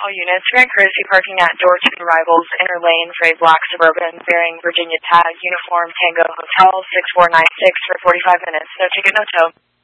All units, grant courtesy parking at door 2 arrivals, inner lane for a black Suburban bearing Virginia tag, uniform Tango Hotel 6496 for 45 minutes. No ticket, no tow.